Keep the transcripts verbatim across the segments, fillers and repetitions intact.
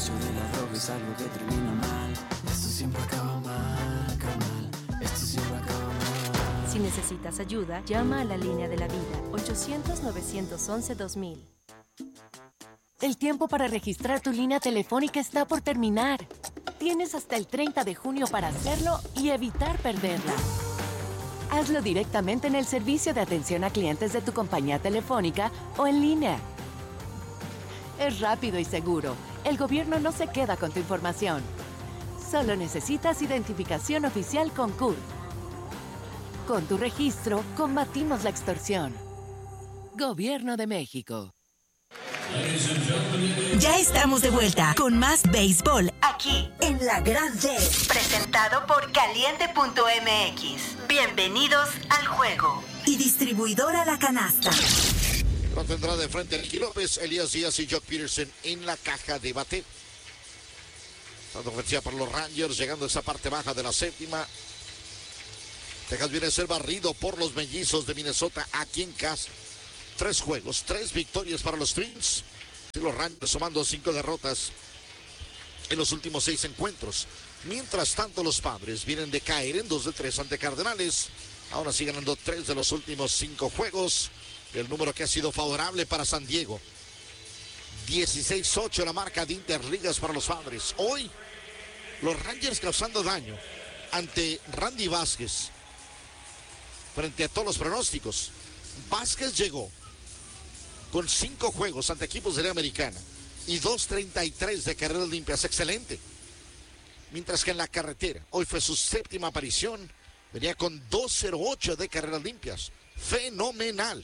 negocio de la droga es algo que termina mal. Esto siempre acaba mal, carnal. Esto siempre acaba mal. Si necesitas ayuda, llama a la línea de la vida, ochocientos, novecientos once, dos mil. El tiempo para registrar tu línea telefónica está por terminar. Tienes hasta el treinta de junio para hacerlo y evitar perderla. Hazlo directamente en el servicio de atención a clientes de tu compañía telefónica o en línea. Es rápido y seguro. El gobierno no se queda con tu información. Solo necesitas identificación oficial con C U R. Con tu registro, combatimos la extorsión. Gobierno de México. Ya estamos de vuelta con más béisbol aquí en La Gran D, presentado por Caliente punto M X. Bienvenidos al juego. Y distribuidora La Canasta. No tendrá de frente Nicky López, Elías Díaz y Jock Peterson en la caja de bate. Tanto ofensiva para los Rangers, llegando a esa parte baja de la séptima. Texas viene a ser barrido por los Mellizos de Minnesota aquí en casa. Tres juegos, tres victorias para los Twins. Y los Rangers sumando cinco derrotas en los últimos seis encuentros. Mientras tanto, los Padres vienen de caer en dos de tres ante Cardenales. Ahora sí ganando tres de los últimos cinco juegos. El número que ha sido favorable para San Diego. dieciséis ocho la marca de Interligas para los Padres. Hoy, los Rangers causando daño ante Randy Vázquez. Frente a todos los pronósticos. Vázquez llegó con cinco juegos ante equipos de la Americana y dos treinta y tres de carreras limpias. Excelente. Mientras que en la carretera, hoy fue su séptima aparición. Venía con dos cero ocho de carreras limpias. Fenomenal.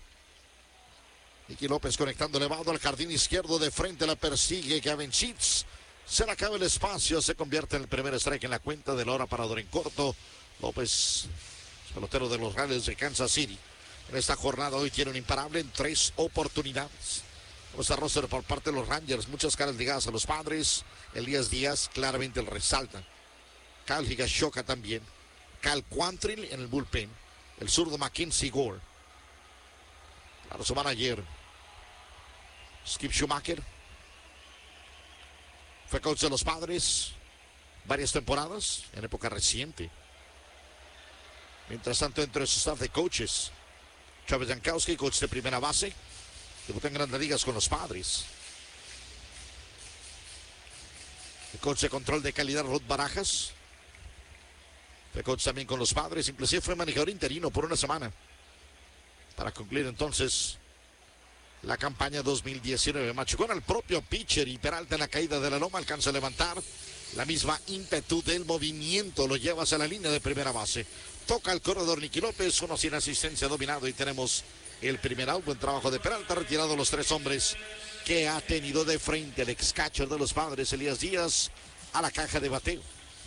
Nicky López conectando elevado al jardín izquierdo, de frente la persigue Gavin Sheets. Se le acaba el espacio, se convierte en el primer strike en la cuenta de la hora parador en corto. López, pelotero de los Reales de Kansas City. En esta jornada hoy tiene un imparable en tres oportunidades. Vamos a roster por parte de los Rangers, muchas caras ligadas a los Padres. Elías Díaz claramente el resalta. Kyle Higashioka también. Cal Quantrill en el bullpen. El zurdo Mackenzie Gore. Claro, su manager Skip Schumacher. Fue coach de los Padres varias temporadas en época reciente. Mientras tanto, entre su staff de coaches, Chávez Jankowski, coach de primera base, debutó en grandes ligas con los Padres. El coach de control de calidad, Ruth Barajas, fue coach también con los Padres, inclusive fue manejador interino por una semana, para concluir entonces la campaña dos mil diecinueve. Machucó al propio pitcher y Peralta en la caída de la loma alcanza a levantar. La misma ímpetu del movimiento lo lleva hacia la línea de primera base. Toca el corredor Nicky López, uno sin asistencia, dominado, y tenemos el primer out. Buen trabajo de Peralta, retirado los tres hombres que ha tenido de frente el ex catcher de los Padres, Elías Díaz, a la caja de bateo.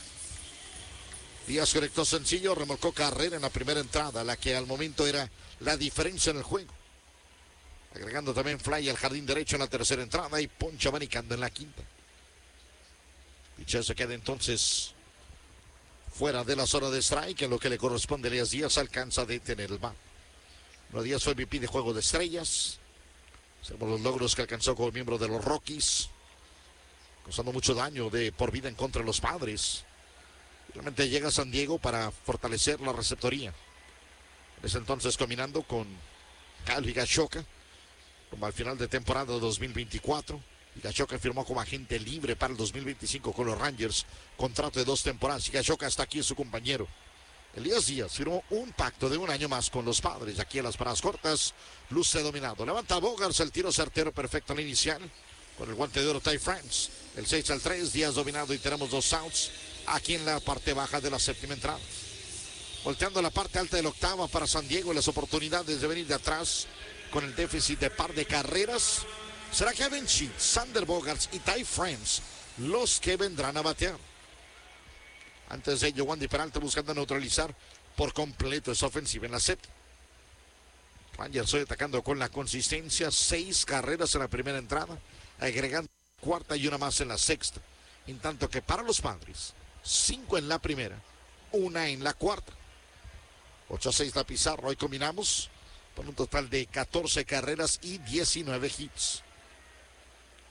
Díaz conectó sencillo, remolcó carrera en la primera entrada, la que al momento era la diferencia en el juego. Agregando también fly al jardín derecho en la tercera entrada y poncha abanicando en la quinta. Pitcher se queda entonces fuera de la zona de strike, en lo que le corresponde a Elías Díaz, alcanza a detener el bat. Los Díaz fue M V P de Juego de Estrellas. Sabemos los logros que alcanzó como miembro de los Rockies, causando mucho daño de por vida en contra de los Padres. Realmente llega a San Diego para fortalecer la receptoría. En ese entonces combinando con Kyle Higashioka, como al final de temporada dos mil veinticuatro. Higashioka firmó como agente libre para el dos mil veinticinco con los Rangers, contrato de dos temporadas. Higashioka está aquí, es su compañero. Elías Díaz firmó un pacto de un año más con los Padres. Aquí en las paradas cortas, luce dominado. Levanta Bogaerts, el tiro certero perfecto al inicial. Con el guante de oro Ty France. El seis al tres, Díaz dominado y tenemos dos outs aquí en la parte baja de la séptima entrada. Volteando la parte alta de la octava para San Diego, las oportunidades de venir de atrás con el déficit de par de carreras. Será Kevin Sheets, Sander Bogaerts y Ty France los que vendrán a batear. Antes de ello, Wandy Peralta buscando neutralizar por completo esa ofensiva en la séptima. Rangers hoy atacando con la consistencia. Seis carreras en la primera entrada, agregando cuarta y una más en la sexta. En tanto que para los Padres, cinco en la primera, una en la cuarta. ocho a seis la pizarra. Hoy combinamos por un total de catorce carreras y diecinueve hits.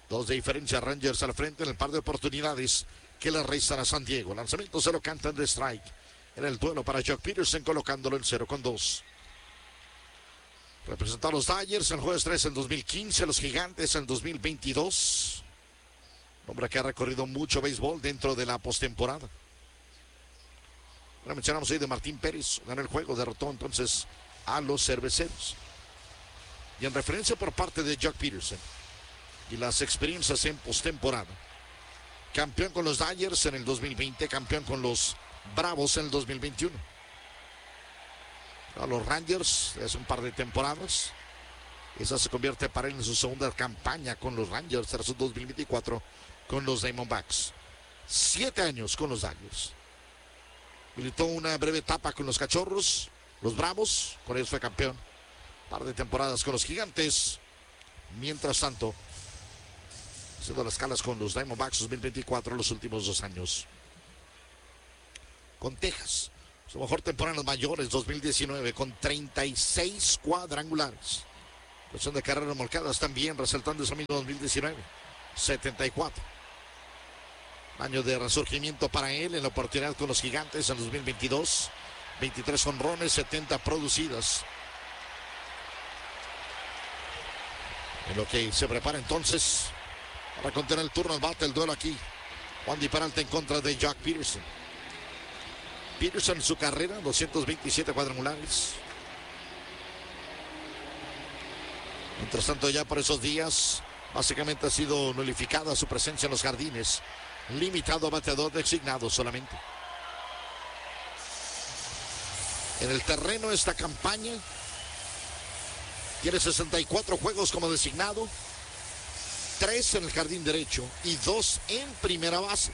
Dos de diferencia, Rangers al frente en el par de oportunidades que le restan a San Diego. Lanzamiento se lo cantan de strike en el duelo para Jock Peterson, colocándolo en cero con dos. Representó a los Dodgers en jueves tres en dos mil quince, los Gigantes en dos mil veintidós. Hombre que ha recorrido mucho béisbol dentro de la postemporada. Ahora mencionamos ahí de Martín Pérez, ganó el juego, derrotó entonces a los Cerveceros. Y en referencia por parte de Jock Peterson y las experiencias en postemporada, campeón con los Dodgers en el dos mil veinte, campeón con los Bravos en el dos mil veintiuno. A los Rangers es un par de temporadas. Esa se convierte para él en su segunda campaña con los Rangers tras su dos mil veinticuatro con los Diamondbacks. Siete años con los Dodgers. Militó una breve etapa con los Cachorros, los Bravos, con ellos fue campeón. Un par de temporadas con los Gigantes. Mientras tanto, haciendo las calas con los Diamondbacks dos mil veinticuatro los últimos dos años. Con Texas, su mejor temporada en los mayores, dos mil diecinueve, con treinta y seis cuadrangulares. Cuestión de carreras remolcadas también, resaltando ese mismo dos mil diecinueve, setenta y cuatro. Año de resurgimiento para él en la oportunidad con los Gigantes en dos mil veintidós. veintitrés honrones, setenta producidas. En lo que se prepara entonces para contener el turno al bate, el duelo aquí. Wandy Peralta en contra de Jock Peterson. Peterson en su carrera, doscientos veintisiete cuadrangulares. Mientras tanto, ya por esos días, básicamente ha sido nulificada su presencia en los jardines. Limitado a bateador designado solamente. En el terreno esta campaña tiene sesenta y cuatro juegos como designado, tres en el jardín derecho y dos en primera base.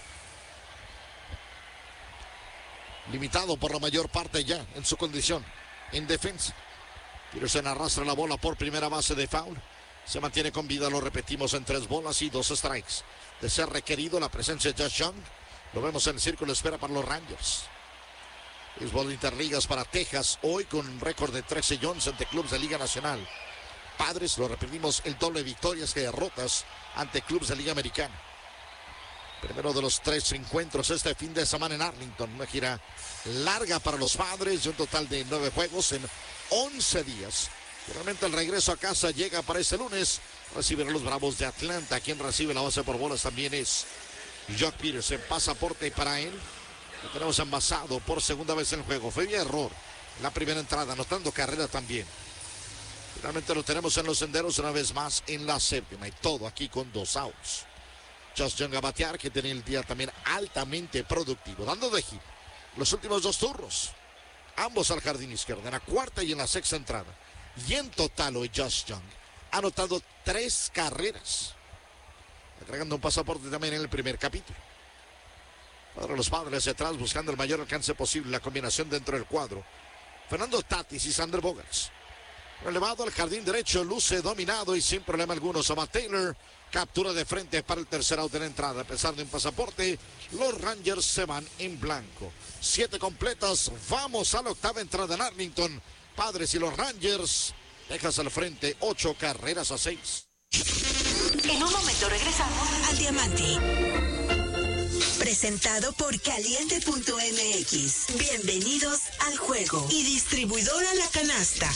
Limitado por la mayor parte ya en su condición en defensa. Peterson arrastra la bola por primera base de foul. Se mantiene con vida, lo repetimos, en tres bolas y dos strikes. De ser requerido la presencia de Josh Young, lo vemos en el círculo de espera para los Rangers. Béisbol de Interligas para Texas, hoy con un récord de trece Jones ante clubes de Liga Nacional. Padres, lo repetimos, el doble de victorias que derrotas ante clubes de Liga Americana. Primero de los tres encuentros este fin de semana en Arlington. Una gira larga para los Padres, de un total de nueve juegos en once días. Finalmente el regreso a casa llega para este lunes. Recibirá a los Bravos de Atlanta. Quien recibe la base por bolas también es Jock Peterson. Pasaporte para él. Lo tenemos envasado por segunda vez en el juego. Fue bien error la primera entrada, anotando carrera también. Finalmente lo tenemos en los senderos una vez más en la séptima. Y todo aquí con dos outs. Josh Young a batear, que tiene el día también altamente productivo. Dando de hit los últimos dos turnos. Ambos al jardín izquierdo, en la cuarta y en la sexta entrada. Y en total hoy Josh Young ha anotado tres carreras, agregando un pasaporte también en el primer capítulo. Para los Padres hacia atrás, buscando el mayor alcance posible, la combinación dentro del cuadro. Fernando Tatis y Sander Bogaerts. Relevado al jardín derecho, luce dominado y sin problema alguno. Saba Taylor, captura de frente para el tercer out de la entrada. A pesar de un pasaporte, los Rangers se van en blanco. Siete completas, vamos a la octava entrada en Arlington. Padres y los Rangers, Texas al frente, ocho carreras a seis. En un momento regresamos al Diamante. Presentado por Caliente punto M X. Bienvenidos al juego. Y distribuidora La Canasta.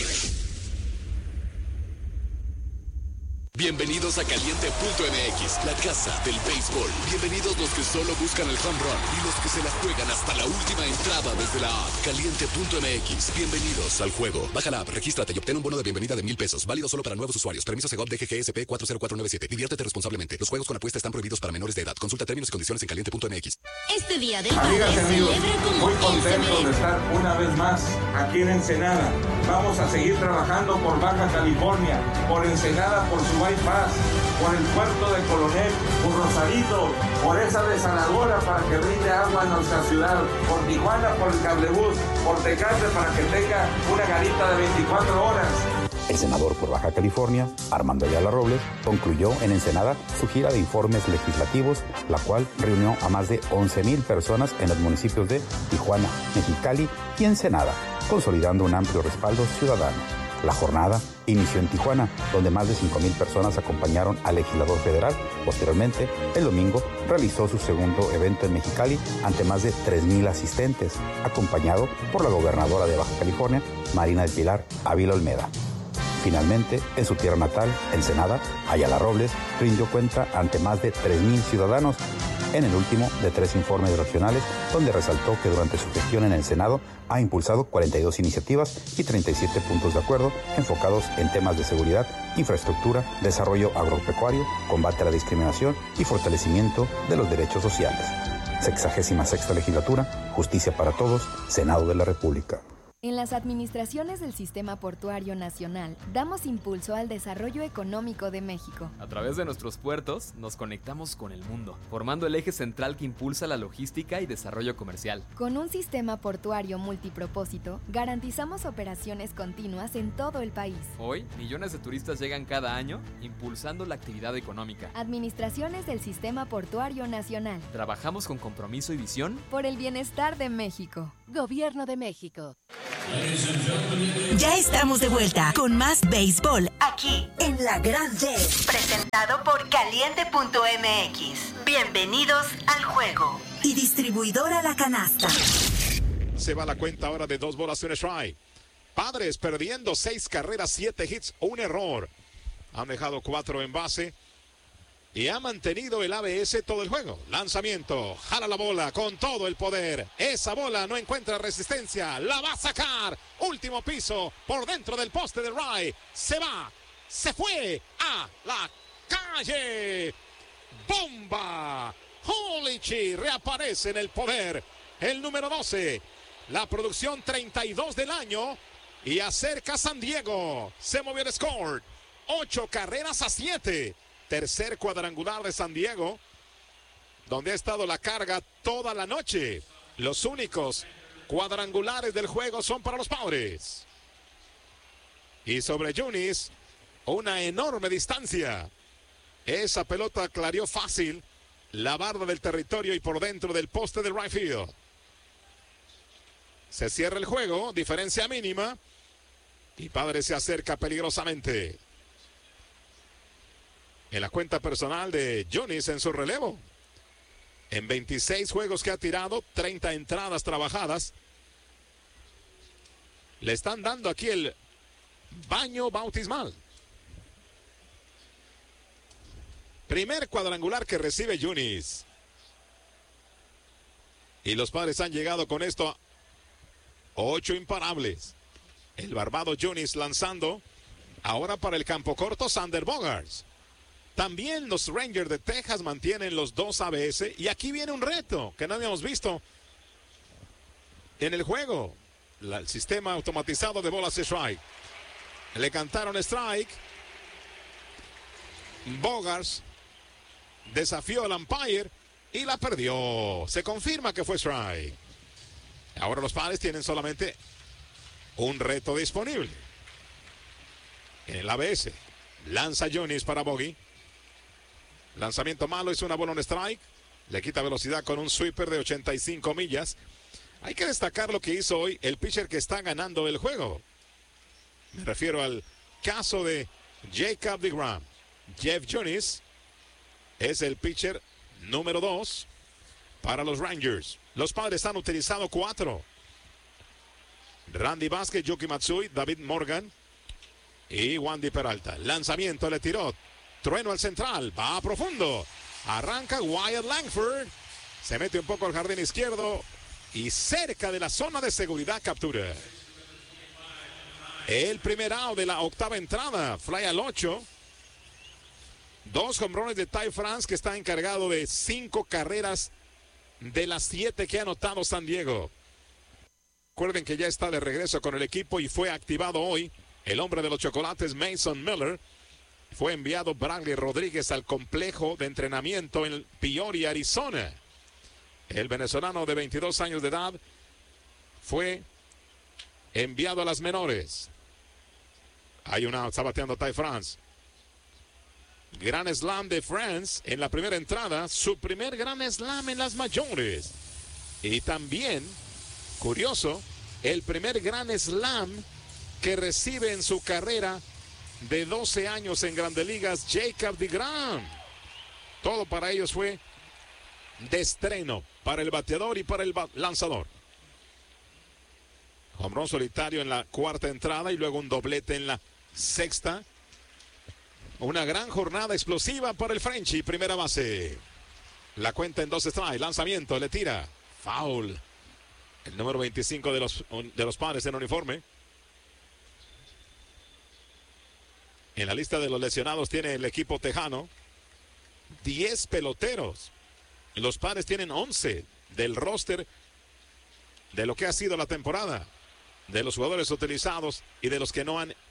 Bienvenidos a Caliente punto M X, la casa del béisbol. Bienvenidos los que solo buscan el home run y los que se la juegan hasta la última entrada desde la app. Caliente punto M X, bienvenidos al juego. Baja la app, regístrate y obtén un bono de bienvenida de mil pesos. Válido solo para nuevos usuarios. Permiso Segov D G G S P cuatro cero cuatro nueve siete. Diviértete responsablemente. Los juegos con apuesta están prohibidos para menores de edad. Consulta términos y condiciones en Caliente punto M X. Este día del Amigas y padre amigos, celebra como muy él se contentos de merece. estar una vez más aquí en Ensenada. Vamos a seguir trabajando por Baja California, por Ensenada, por su bypass, por el puerto de Coronel, por Rosarito, por esa desaladora para que brinde agua a nuestra ciudad, por Tijuana, por el cablebús, por Tecate para que tenga una garita de veinticuatro horas. El senador por Baja California, Armando Ayala Robles, concluyó en Ensenada su gira de informes legislativos, la cual reunió a más de once mil personas en los municipios de Tijuana, Mexicali y Ensenada, consolidando un amplio respaldo ciudadano. La jornada inició en Tijuana, donde más de cinco mil personas acompañaron al legislador federal. Posteriormente, el domingo, realizó su segundo evento en Mexicali ante más de tres mil asistentes, acompañado por la gobernadora de Baja California, Marina del Pilar Ávila Olmeda. Finalmente, en su tierra natal, Ensenada, Ayala Robles rindió cuenta ante más de tres mil ciudadanos en el último de tres informes regionales, donde resaltó que durante su gestión en el Senado ha impulsado cuarenta y dos iniciativas y treinta y siete puntos de acuerdo enfocados en temas de seguridad, infraestructura, desarrollo agropecuario, combate a la discriminación y fortalecimiento de los derechos sociales. Sexagésima sexta legislatura, justicia para todos, Senado de la República. En las administraciones del Sistema Portuario Nacional, damos impulso al desarrollo económico de México. A través de nuestros puertos, nos conectamos con el mundo, formando el eje central que impulsa la logística y desarrollo comercial. Con un sistema portuario multipropósito, garantizamos operaciones continuas en todo el país. Hoy, millones de turistas llegan cada año, impulsando la actividad económica. Administraciones del Sistema Portuario Nacional. Trabajamos con compromiso y visión por el bienestar de México. Gobierno de México. Ya estamos de vuelta con más béisbol aquí en La Gran D, presentado por Caliente punto M X. Bienvenidos al juego. Y distribuidora La Canasta. Se va la cuenta ahora de dos bolas y un strike. Padres perdiendo seis carreras, siete hits, un error. Han dejado cuatro en base y ha mantenido el A B S todo el juego. Lanzamiento, jala la bola con todo el poder. Esa bola no encuentra resistencia, la va a sacar. Último piso, por dentro del poste de right. Se va, se fue a la calle. ¡Bomba! Holichi reaparece en el poder. El número doce, la producción treinta y dos del año. Y acerca San Diego. Se movió el score. Ocho carreras a siete. Tercer cuadrangular de San Diego, donde ha estado la carga toda la noche. Los únicos cuadrangulares del juego son para los Padres. Y sobre Junis, una enorme distancia. Esa pelota clareó fácil la barda del territorio y por dentro del poste del right field. Se cierra el juego, diferencia mínima. Y Padres se acerca peligrosamente. En la cuenta personal de Junis en su relevo. En veintiséis juegos que ha tirado, treinta entradas trabajadas. Le están dando aquí el baño bautismal. Primer cuadrangular que recibe Junis. Y los Padres han llegado con esto a ocho imparables. El barbado Junis lanzando. Ahora para el campo corto, Sander Bogaerts. También los Rangers de Texas mantienen los dos A B S. Y aquí viene un reto que no habíamos visto en el juego. La, el sistema automatizado de bolas de strike. Le cantaron strike. Bogaerts desafió al umpire y la perdió. Se confirma que fue strike. Ahora los Padres tienen solamente un reto disponible. En el A B S. Lanza Junis para Bogey. Lanzamiento malo, es una bola on strike. Le quita velocidad con un sweeper de ochenta y cinco millas. Hay que destacar lo que hizo hoy el pitcher que está ganando el juego. Me refiero al caso de Jacob deGrom. Jeff Junis es el pitcher número dos para los Rangers. Los Padres han utilizado cuatro. Randy Vázquez, Yuki Matsui, David Morgan y Wandy Peralta. Lanzamiento, le tiró. Trueno al central, va a profundo. Arranca Wyatt Langford. Se mete un poco al jardín izquierdo. Y cerca de la zona de seguridad captura. El primer out de la octava entrada. Fly al ocho. Dos jonrones de Ty France, que está encargado de cinco carreras de las siete que ha anotado San Diego. Recuerden que ya está de regreso con el equipo y fue activado hoy el hombre de los chocolates, Mason Miller. Fue enviado Bradley Rodríguez al complejo de entrenamiento en Peoria, Arizona. El venezolano de veintidós años de edad fue enviado a las menores. Hay una, está bateando Ty France. Gran slam de France en la primera entrada. Su primer gran slam en las mayores. Y también, curioso, el primer gran slam que recibe en su carrera de doce años en Grandes Ligas Jacob deGrom. Todo para ellos fue de estreno, para el bateador y para el lanzador. Home run solitario en la cuarta entrada y luego un doblete en la sexta. Una gran jornada explosiva para el Frenchie, primera base. La cuenta en dos strikes, lanzamiento, le tira, foul. El número veinticinco de los, de los Padres en uniforme. En la lista de los lesionados tiene el equipo tejano diez peloteros. Los Padres tienen once del roster de lo que ha sido la temporada, de los jugadores utilizados y de los que no han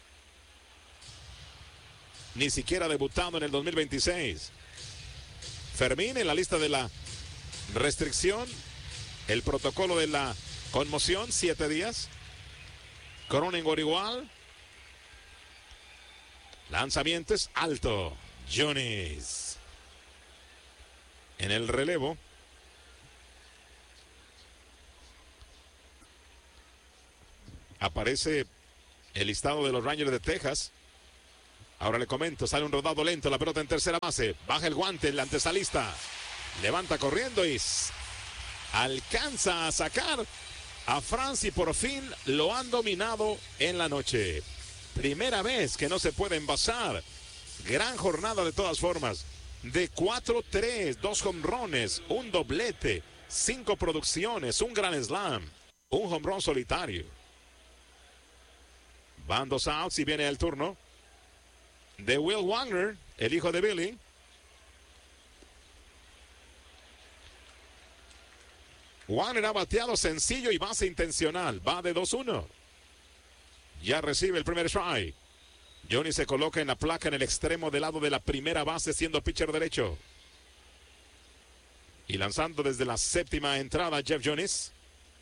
ni siquiera debutado en el dos mil veintiséis. Fermín en la lista de la restricción, el protocolo de la conmoción, siete días. Cronenworth igual. Lanzamientos alto. Jones. En el relevo. Aparece el listado de los Rangers de Texas. Ahora le comento, sale un rodado lento, la pelota en tercera base. Baja el guante, el antesalista. Levanta corriendo y alcanza a sacar a France y por fin lo han dominado en la noche. Primera vez que no se puede envasar. Gran jornada de todas formas. De cuatro tres, dos jonrones, un doblete, cinco producciones, un gran slam, un jonrón solitario. Van dos outs y viene el turno de Will Wagner, el hijo de Billy. Wagner ha bateado sencillo y base intencional. Va de dos uno. Ya recibe el primer strike. Johnny se coloca en la placa en el extremo del lado de la primera base siendo pitcher derecho. Y lanzando desde la séptima entrada Jeff Jones.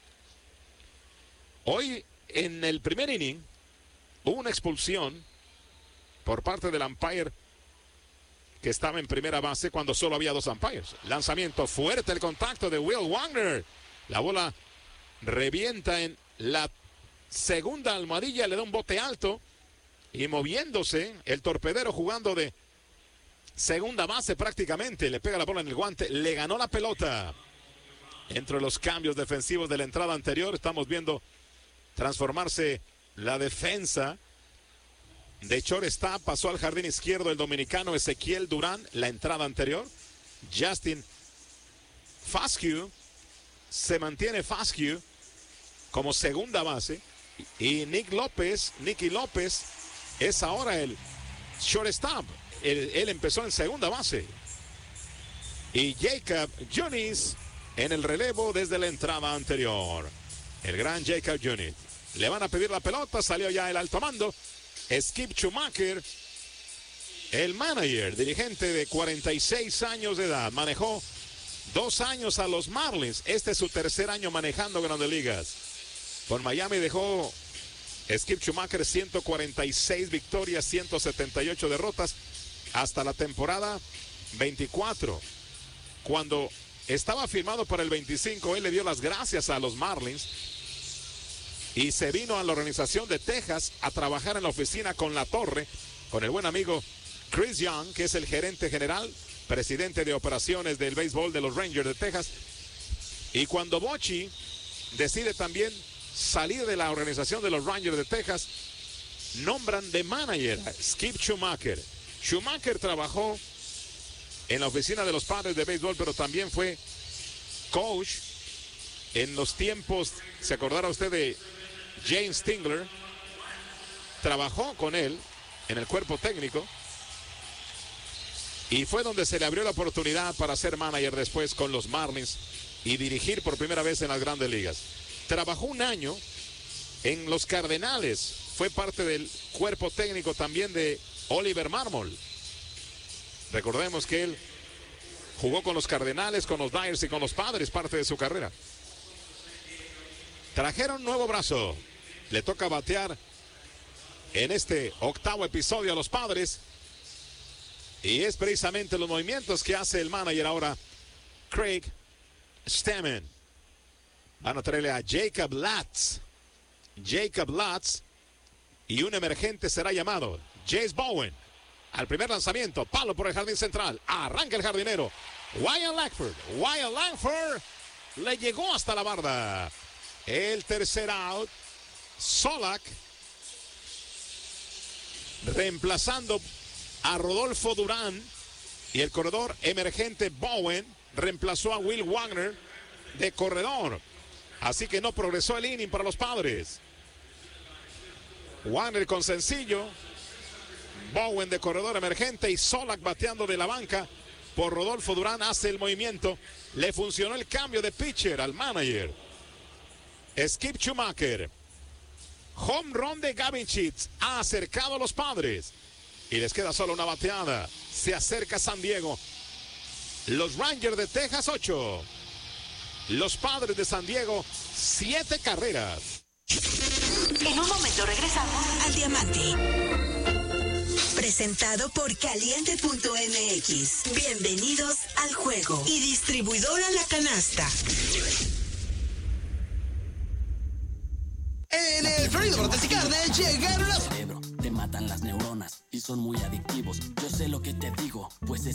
Hoy en el primer inning hubo una expulsión por parte del umpire que estaba en primera base cuando solo había dos umpires. Lanzamiento fuerte, el contacto de Will Wagner. La bola revienta en la segunda almohadilla, le da un bote alto y moviéndose el torpedero jugando de segunda base prácticamente. Le pega la bola en el guante, le ganó la pelota. Entre los cambios defensivos de la entrada anterior estamos viendo transformarse la defensa. De shortstop pasó al jardín izquierdo el dominicano Ezequiel Durán, la entrada anterior. Justin Foscue, se mantiene Foscue como segunda base. Y Nick López, Nicky López, es ahora el shortstop. Él, él empezó en segunda base. Y Jacob Jones en el relevo desde la entrada anterior. El gran Jacob Jones. Le van a pedir la pelota, salió ya el alto mando. Skip Schumacher, el manager, dirigente de cuarenta y seis años de edad, manejó dos años a los Marlins. Este es su tercer año manejando Grandes Ligas. Con Miami dejó Skip Schumacher ciento cuarenta y seis victorias, ciento setenta y ocho derrotas hasta la temporada veinticuatro. Cuando estaba firmado para el veinticinco, él le dio las gracias a los Marlins y se vino a la organización de Texas a trabajar en la oficina con La Torre, con el buen amigo Chris Young, que es el gerente general, presidente de operaciones del béisbol de los Rangers de Texas. Y cuando Bochy decide también salir de la organización de los Rangers de Texas, nombran de manager a Skip Schumacher. Schumacher trabajó en la oficina de los Padres de béisbol, pero también fue coach en los tiempos, ¿se acordará usted de James Stingler? Trabajó con él en el cuerpo técnico y fue donde se le abrió la oportunidad para ser manager después con los Marlins y dirigir por primera vez en las Grandes Ligas. Trabajó un año en los Cardenales, fue parte del cuerpo técnico también de Oliver Marmol. Recordemos que él jugó con los Cardenales, con los Dyers y con los Padres parte de su carrera. Trajeron nuevo brazo. Le toca batear en este octavo episodio a los Padres. Y es precisamente los movimientos que hace el manager ahora, Craig Stammen. Van a traerle a Jacob Latz. Jacob Latz y un emergente será llamado Jace Bowen. Al primer lanzamiento, palo por el jardín central. Arranca el jardinero. Wyatt Langford. Wyatt Langford le llegó hasta la barda. El tercer out. Solak reemplazando a Rodolfo Durán. Y el corredor emergente Bowen reemplazó a Will Wagner de corredor. Así que no progresó el inning para los Padres. Wagner con sencillo. Bowen de corredor emergente y Solak bateando de la banca por Rodolfo Durán. Hace el movimiento. Le funcionó el cambio de pitcher al manager. Skip Schumacher. Home run de Gavin Sheets. Ha acercado a los Padres. Y les queda solo una bateada. Se acerca San Diego. Los Rangers de Texas, ocho. Los Padres de San Diego, siete carreras. En un momento regresamos al Diamante. Presentado por Caliente punto M X. Bienvenidos al juego. Y distribuidora La Canasta. En el Florido Brotes y Carne llegaron las... Cerebro, te matan las neuronas y son muy adictivos. Yo sé lo que te digo, pues es